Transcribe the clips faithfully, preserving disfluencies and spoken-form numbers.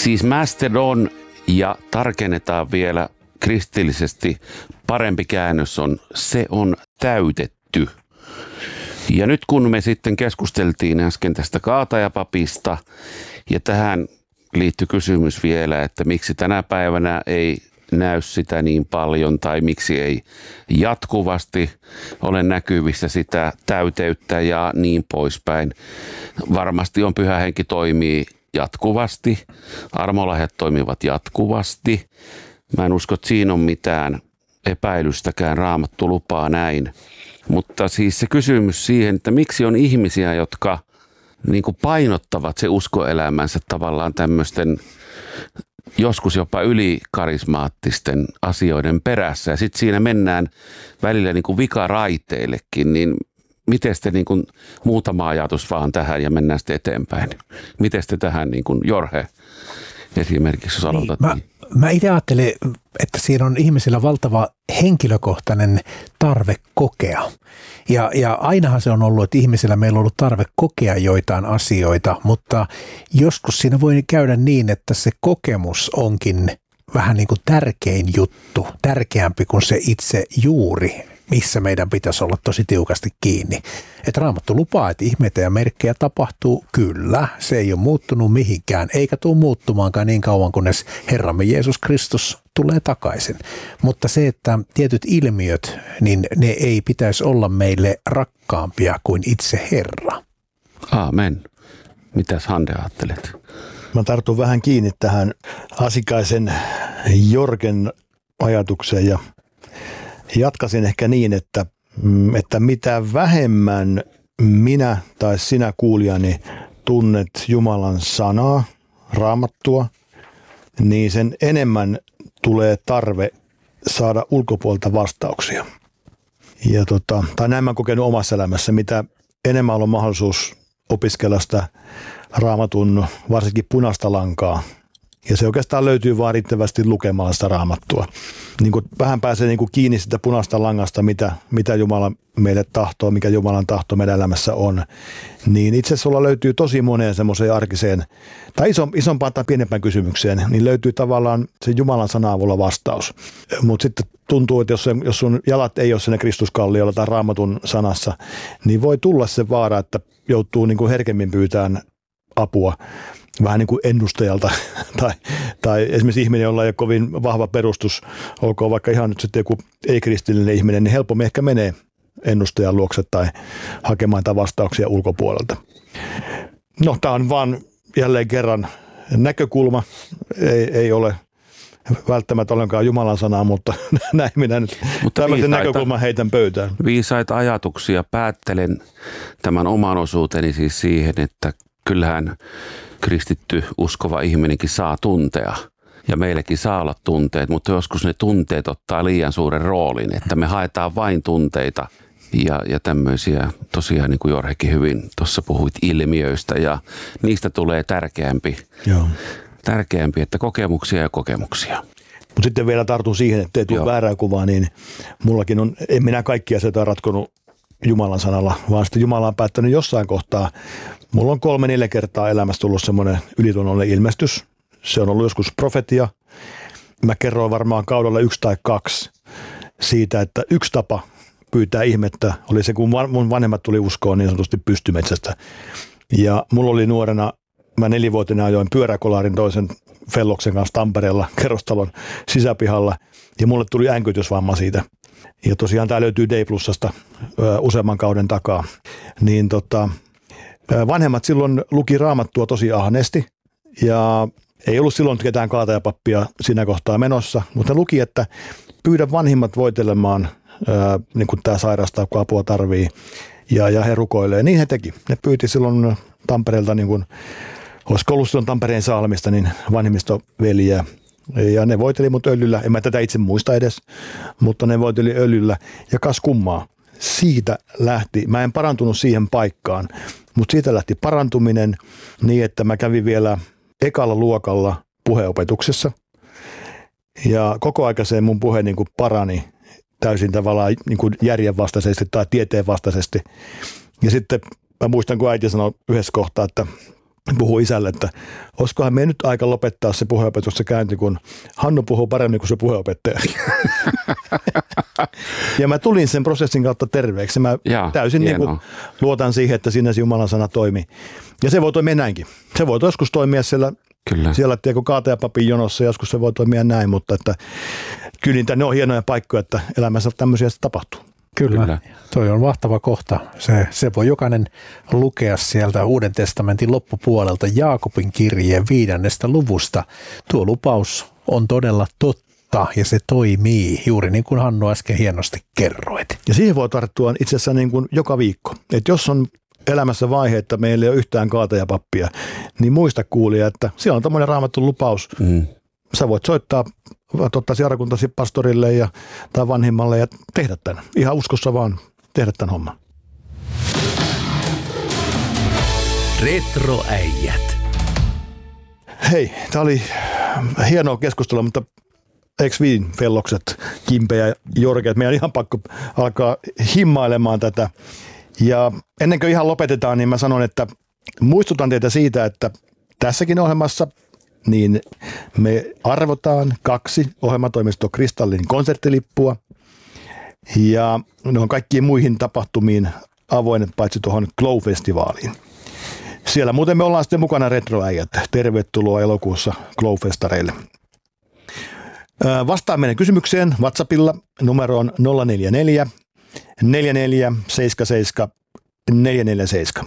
Siis Mastodon ja tarkennetaan vielä kristillisesti parempi käännös on se on täytetty. Ja nyt kun me sitten keskusteltiin äsken tästä kaatajapapista ja tähän liittyy kysymys vielä, että miksi tänä päivänä ei näy sitä niin paljon tai miksi ei jatkuvasti ole näkyvissä sitä täyteyttä ja niin poispäin. Varmasti on Pyhä Henki toimii jatkuvasti, armolahjat toimivat jatkuvasti. Mä en usko, että siinä on mitään epäilystäkään, Raamattu lupaa näin. Mutta siis se kysymys siihen, että miksi on ihmisiä, jotka niin kuin painottavat se uskoelämänsä tavallaan tämmöisten joskus jopa ylikarismaattisten asioiden perässä. Ja sitten siinä mennään välillä niin kuin vikaraiteillekin, niin miten te niin kuin, muutama ajatus vaan tähän ja mennään sitten eteenpäin. Miten te tähän, niin kuin Jorge esimerkiksi, jos aloitat? Niin, mä, mä itse ajattelen, että siinä on ihmisillä valtava henkilökohtainen tarve kokea. Ja, ja ainahan se on ollut, että ihmisillä meillä on ollut tarve kokea joitain asioita, mutta joskus siinä voi käydä niin, että se kokemus onkin vähän niin kuin tärkein juttu, tärkeämpi kuin se itse juuri, missä meidän pitäisi olla tosi tiukasti kiinni. Että Raamattu lupaa, että ihmeitä ja merkkejä tapahtuu, kyllä, se ei ole muuttunut mihinkään, eikä tule muuttumaankaan niin kauan, kunnes Herramme Jeesus Kristus tulee takaisin. Mutta se, että tietyt ilmiöt, niin ne ei pitäisi olla meille rakkaampia kuin itse Herra. Aamen. Mitäs Hande ajattelet? Mä tartun vähän kiinni tähän Asikaisen Jorgen ajatukseen ja jatkasin ehkä niin, että, että mitä vähemmän minä tai sinä kuulijani tunnet Jumalan sanaa, Raamattua, niin sen enemmän tulee tarve saada ulkopuolelta vastauksia. Ja tota, tai näin mä oon kokenut omassa elämässä, mitä enemmän on mahdollisuus opiskella sitä Raamatun varsinkin punaista lankaa. Ja se oikeastaan löytyy vaan riittävästi lukemalla sitä Raamattua. Niin kuin vähän pääsee niin kuin kiinni sitä punaista langasta, mitä, mitä Jumala meille tahtoo, mikä Jumalan tahto meidän elämässä on. Niin itse asiassa sulla löytyy tosi moneen semmoiseen arkiseen, tai iso, isompaan tai pienempään kysymykseen, niin löytyy tavallaan se Jumalan sana avulla vastaus. Mutta sitten tuntuu, että jos, se, jos sun jalat ei ole siinä Kristuskalliolla tai Raamatun sanassa, niin voi tulla se vaara, että joutuu niin kuin herkemmin pyytämään apua vähän niin kuin ennustajalta tai, tai esimerkiksi ihminen, jolla ei ole kovin vahva perustus, olkoon vaikka ihan nyt sitten joku ei-kristillinen ihminen, niin helpommin ehkä menee ennustajan luokse tai hakemaan niitä vastauksia ulkopuolelta. No, tämä on vaan jälleen kerran näkökulma, ei, ei ole välttämättä ollenkaan Jumalan sanaa, mutta näin minä nyt mutta tällaisen viisaita, näkökulman heitän pöytään. Viisaita ajatuksia. Päättelen tämän oman osuuteni siis siihen, että kyllähän kristitty uskova ihminenkin saa tuntea ja meillekin saa olla tunteet, mutta joskus ne tunteet ottaa liian suuren roolin, että me haetaan vain tunteita ja, ja tämmöisiä tosiaan niin kuin Jorhekin hyvin tuossa puhuit ilmiöistä ja niistä tulee tärkeämpi, Joo. tärkeämpi että kokemuksia ja kokemuksia. Mutta sitten vielä tartun siihen, että ei tule väärää kuvaa, niin mullakin on, en minä kaikkia asioita ratkonut Jumalan sanalla, vaan sitten Jumala on päättänyt jossain kohtaa. Mulla on kolme, neljä kertaa elämässä tullut semmoinen ylitunnollinen ilmestys. Se on ollut joskus profetia. Mä kerroin varmaan kaudella yksi tai kaksi siitä, että yksi tapa pyytää ihmettä oli se, kun mun vanhemmat tuli uskoon niin sanotusti pystymetsästä. Ja mulla oli nuorena, mä nelivuotena ajoin pyöräkolaarin toisen felloksen kanssa Tampereella kerrostalon sisäpihalla. Ja mulle tuli änkytysvamma siitä. Ja tosiaan tämä löytyy D Plusasta useamman kauden takaa. Niin tota, vanhemmat silloin luki Raamattua tosi ahneesti ja ei ollut silloin ketään kaatajapappia siinä kohtaa menossa, mutta ne luki, että pyydä vanhimmat voitelemaan, ää, niin kuin tämä sairastaa, kun apua tarvii ja, ja he rukoilee. Niin he teki. Ne pyyti silloin Tampereelta, niin kuin, olisiko ollut silloin Tampereen Salmista, niin vanhemmistoveliä. Ja ne voiteli mut öljyllä, en mä tätä itse muista edes, mutta ne voiteli öljyllä ja kas kummaa. Siitä lähti, mä en parantunut siihen paikkaan, mutta siitä lähti parantuminen niin, että mä kävin vielä ekalla luokalla puheopetuksessa. Ja koko aikaiseen mun puhe niin kuin parani täysin tavallaan niin kuin järjenvastaisesti tai tieteenvastaisesti. Ja sitten mä muistan, kun äiti sanoi yhdessä kohtaa, että puhui isälle, että olisikohan me nyt aika lopettaa se puheenopetus, se käynti, kun Hannu puhuu paremmin kuin se puheenopettaja. Ja mä tulin sen prosessin kautta terveeksi. Mä Jaa, täysin niin kuin luotan siihen, että siinä se Jumalan sana toimii. Ja se voi toimia näinkin. Se voi joskus toimia siellä, siellä tiedätkö, kaatajapapin jonossa, joskus se voi toimia näin, mutta että kyllä ne on hienoja paikkoja, että elämässä tämmöisiä tapahtuu. Kyllä, Kyllä. Toi on mahtava kohta. Se, se voi jokainen lukea sieltä Uuden testamentin loppupuolelta Jaakobin kirjeen viidennestä luvusta. Tuo lupaus on todella totta ja se toimii, juuri niin kuin Hannu äsken hienosti kerroit. Ja siihen voi tarttua itse asiassa niin kuin joka viikko. Että jos on elämässä vaihe, että meillä ei ole yhtään kaatajapappia, niin muista kuulija, että siellä on tämmöinen raamattu lupaus. Mm. Sä voit soittaa totta seurakuntasi pastorille ja, tai vanhimmalle ja tehdä tämän. Ihan uskossa vaan tehdä tämän homman. Retroäijät. Hei, tää oli hienoa keskustelua, mutta eikö viin fellokset, Kimpe ja Jorge, että meidän on ihan pakko alkaa himmailemaan tätä. Ja ennen kuin ihan lopetetaan, niin mä sanon, että muistutan teitä siitä, että tässäkin ohjelmassa niin me arvotaan kaksi ohjelmatoimisto Kristallin konserttilippua ja ne on kaikkiin muihin tapahtumiin avoinet paitsi tuohon Glow-festivaaliin. Siellä muuten me ollaan sitten mukana Retroäijät. Tervetuloa elokuussa Glow-festareille. Vastaan meidän kysymykseen WhatsAppilla numeroon nolla neljä neljä neljä neljä seitsemän seitsemän neljä neljä seitsemän.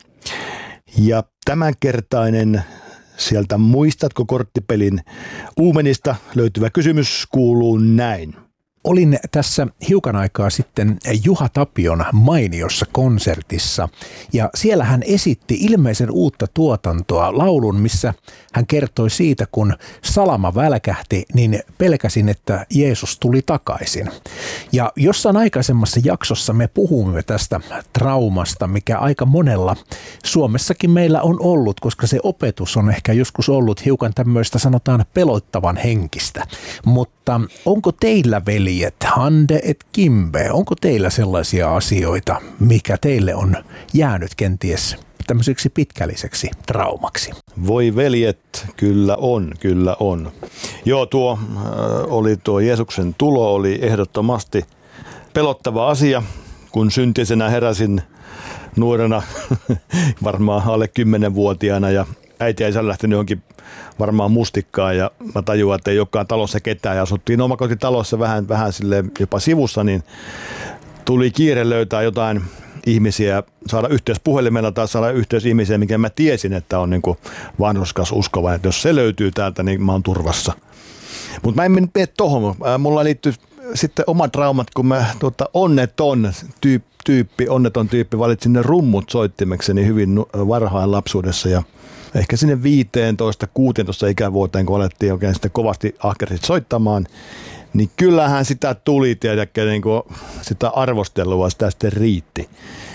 Ja tämänkertainen sieltä Muistatko korttipelin uumenista löytyvä kysymys kuuluu näin. Olin tässä hiukan aikaa sitten Juha Tapion mainiossa konsertissa ja siellä hän esitti ilmeisen uutta tuotantoa, laulun, missä hän kertoi siitä, kun salama välkähti, niin pelkäsin, että Jeesus tuli takaisin. Ja jossain aikaisemmassa jaksossa me puhumme tästä traumasta, mikä aika monella Suomessakin meillä on ollut, koska se opetus on ehkä joskus ollut hiukan tämmöistä sanotaan pelottavan henkistä. Mutta onko teillä, veljet, Hande et Kimbe, onko teillä sellaisia asioita, mikä teille on jäänyt kenties tämmöiseksi pitkälliseksi traumaksi? Voi veljet, kyllä on, kyllä on. Joo, tuo äh, oli tuo Jeesuksen tulo oli ehdottomasti pelottava asia, kun syntisenä heräsin nuorena, varmaan alle kymmenvuotiaana ja äiti ja isä lähtenyt johonkin varmaan mustikkaan ja mä tajuan, että ei olekaan talossa ketään ja asuttiin omakotitalossa vähän, vähän silleen jopa sivussa, niin tuli kiire löytää jotain ihmisiä, saada yhteys puhelimella tai saada yhteys ihmisiä, mikä mä tiesin, että on niin kuin vanhuskas uskova, että jos se löytyy täältä, niin mä oon turvassa. Mutta mä en mene tohon. Mulla liittyy sitten omat traumat, kun mä tuota, onneton tyyppi, tyyppi, onneton tyyppi valitsin ne rummut soittimekseni hyvin varhain lapsuudessa ja ehkä sinne viisitoista kuusitoista ikävuoteen, kun alettiin oikein sitten kovasti ahkerasti soittamaan, niin kyllähän sitä tuli, tiedäkö, niin kuin sitä arvostelua, sitä sitten riitti.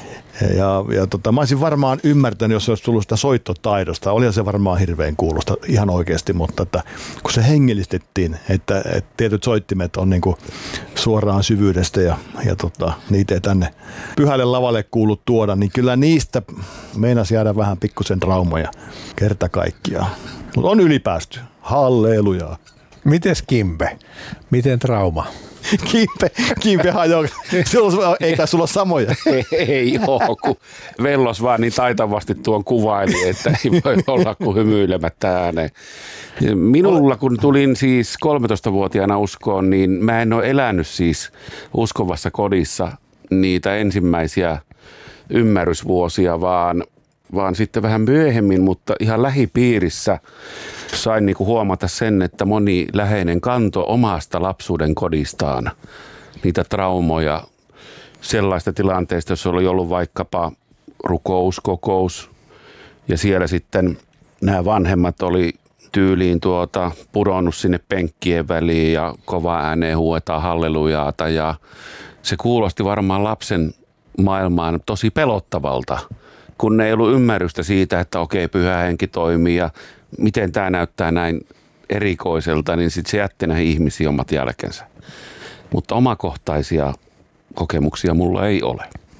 Ja, ja tota, mä olisin varmaan ymmärtänyt, jos olisi tullut sitä soittotaidosta. Olihan se varmaan hirveän kuulosta ihan oikeasti, mutta että, kun se hengellistettiin, että, että tietyt soittimet on niin kuin suoraan syvyydestä ja, ja tota, niitä ei tänne pyhälle lavalle kuulu tuoda, niin kyllä niistä meinasi jäädä vähän pikkusen traumoja kerta kaikkiaan. Mutta on ylipäästy. Hallelujaa. Mites Kimbe? Miten trauma? Kimpe, Kimpe hajoaa. Eikä sulla ole samoja. Ei ole, kun Vellos vaan niin taitavasti tuon kuvaili, että ei voi olla kuin hymyilemättä ääneen. Minulla, kun tulin siis kolmetoistavuotiaana uskoon, niin mä en ole elänyt siis uskovassa kodissa niitä ensimmäisiä ymmärrysvuosia, vaan, vaan sitten vähän myöhemmin, mutta ihan lähipiirissä sain niinku huomata sen, että moni läheinen kanto omasta lapsuuden kodistaan niitä traumoja sellaista tilanteesta, jos oli ollut vaikkapa rukouskokous ja siellä sitten nämä vanhemmat oli tyyliin tuota pudonnut sinne penkkien väliin ja kova ääneen huuetaan hallelujaata ja se kuulosti varmaan lapsen maailmaan tosi pelottavalta, kun ei ollut ymmärrystä siitä, että okei, pyhä henki toimii ja miten tämä näyttää näin erikoiselta, niin sitten se jätti näihin ihmisiin omat jälkensä. Mutta omakohtaisia kokemuksia mulla ei ole.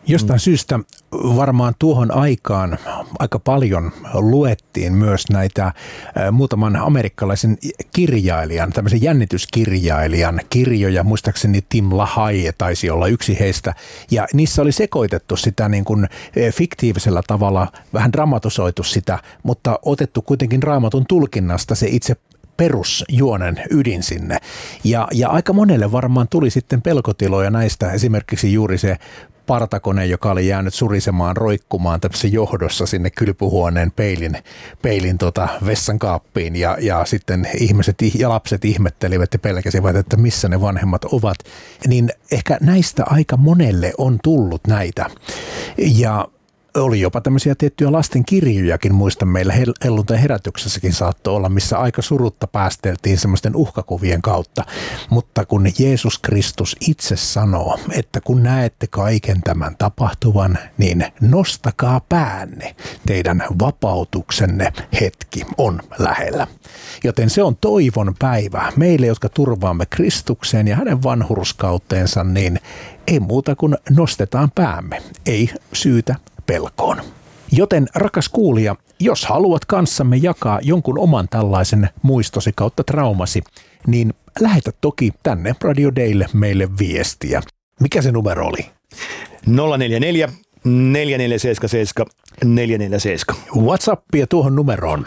Jostain syystä varmaan tuohon aikaan aika paljon luettiin myös näitä muutaman amerikkalaisen kirjailijan, tämmöisen jännityskirjailijan kirjoja, muistaakseni Tim LaHaye taisi olla yksi heistä, ja niissä oli sekoitettu sitä niin kuin fiktiivisellä tavalla, vähän dramatisoitu sitä, mutta otettu kuitenkin Raamatun tulkinnasta se itse perusjuonen ydin sinne. Ja, ja aika monelle varmaan tuli sitten pelkotiloja näistä, esimerkiksi juuri se partakone, joka oli jäänyt surisemaan, roikkumaan tämmöisessä johdossa sinne kylpyhuoneen peilin, peilin tota vessankaappiin ja, ja sitten ihmiset ja lapset ihmettelivät ja pelkäsivät, että missä ne vanhemmat ovat. Niin ehkä näistä aika monelle on tullut näitä. Ja oli jopa tämmöisiä tiettyjä lasten kirjojakin, muistan meillä helluntain herätyksessäkin saattoi olla, missä aika surutta päästeltiin semmoisten uhkakuvien kautta. Mutta kun Jeesus Kristus itse sanoo, että kun näette kaiken tämän tapahtuvan, niin nostakaa päänne. Teidän vapautuksenne hetki on lähellä. Joten se on toivon päivä meille, jotka turvaamme Kristukseen ja hänen vanhurskauteensa, niin ei muuta kuin nostetaan päämme, ei syytä pelkoon. Joten rakas kuulija, jos haluat kanssamme jakaa jonkun oman tällaisen muistosi kautta traumasi, niin lähetä toki tänne Radio Daylle meille viestiä. Mikä se numero oli? nolla neljä neljä, neljä neljä seitsemän seitsemän, neljä neljä seitsemän. WhatsAppia tuohon numeroon.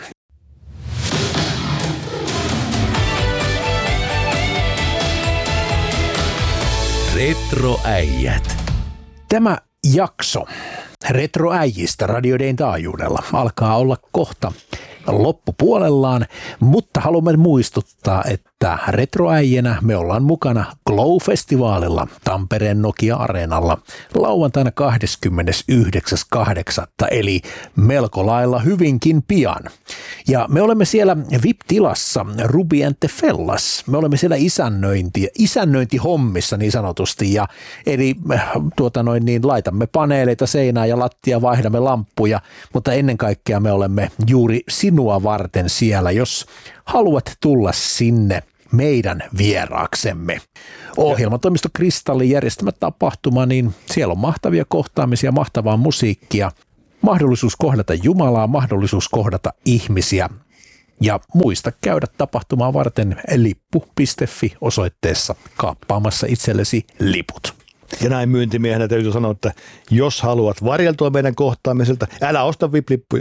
Retroäijät. Tämä jakso Retroäijistä Radio Dayn taajuudella alkaa olla kohta loppupuolellaan, mutta haluamme muistuttaa, että retroäijänä me ollaan mukana Glow-festivaalilla Tampereen Nokia-areenalla lauantaina kahdeskymmenesyhdeksäs kahdeksatta eli melko lailla hyvinkin pian. Ja me olemme siellä V I P-tilassa Ruby and the Fellas. Me olemme siellä isännöinti, isännöintihommissa niin sanotusti. Ja eli tuota noin, niin laitamme paneeleita seinään ja lattia, vaihdamme lamppuja, mutta ennen kaikkea me olemme juuri sinua varten siellä, jos haluat tulla sinne meidän vieraaksemme. Ohjelmatoimisto Kristallin järjestämä tapahtuma, niin siellä on mahtavia kohtaamisia, mahtavaa musiikkia, mahdollisuus kohdata Jumalaa, mahdollisuus kohdata ihmisiä. Ja muista käydä tapahtumaa varten lippu piste fi osoitteessa kaappaamassa itsellesi liput. Ja näin myyntimiehenä täytyy sanoa, että jos haluat varjeltua meidän kohtaamiselta, älä osta V I P-lippuja.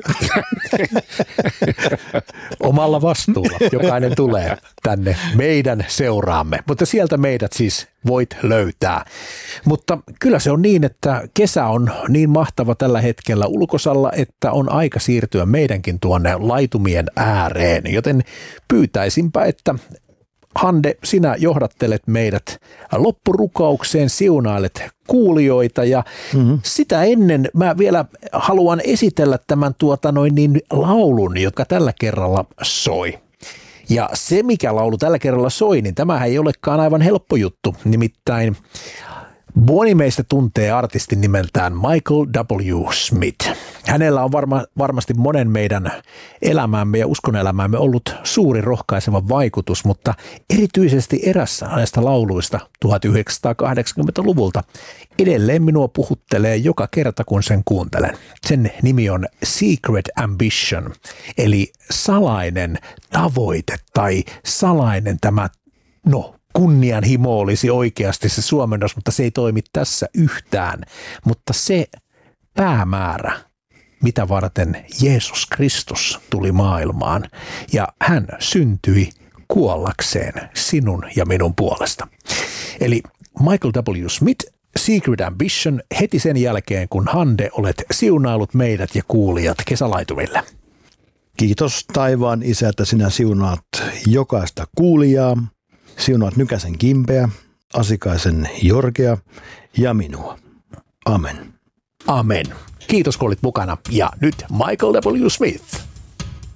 Omalla vastuulla jokainen tulee tänne meidän seuraamme, mutta sieltä meidät siis voit löytää. Mutta kyllä se on niin, että kesä on niin mahtava tällä hetkellä ulkosalla, että on aika siirtyä meidänkin tuonne laitumien ääreen, joten pyytäisinpä, että Hande, sinä johdattelet meidät loppurukaukseen, siunailet kuulijoita ja mm-hmm. sitä ennen mä vielä haluan esitellä tämän tuota noin niin laulun, joka tällä kerralla soi. Ja se, mikä laulu tällä kerralla soi, niin tämähän ei olekaan aivan helppo juttu, nimittäin moni meistä tuntee artistin nimeltään Michael W. Smith. Hänellä on varma, varmasti monen meidän elämäämme ja uskonelämäämme ollut suuri rohkaiseva vaikutus, mutta erityisesti erässä näistä lauluista tuhatyhdeksänsataakahdeksankymmentäluvulta edelleen minua puhuttelee joka kerta, kun sen kuuntelen. Sen nimi on Secret Ambition, eli salainen tavoite tai salainen tämä, no, kunnianhimo olisi oikeasti se suomennos, mutta se ei toimi tässä yhtään. Mutta se päämäärä, mitä varten Jeesus Kristus tuli maailmaan ja hän syntyi kuollakseen sinun ja minun puolesta. Eli Michael W. Smith, Secret Ambition, heti sen jälkeen, kun Hande olet siunailut meidät ja kuulijat kesälaitumille. Kiitos taivaan Isä, että sinä siunaat jokaista kuulijaa. Siunaat Nykäsen Kimpeä, Asikaisen Jorgea ja minua. Amen. Amen. Kiitos kun olit mukana. Ja nyt Michael W. Smith.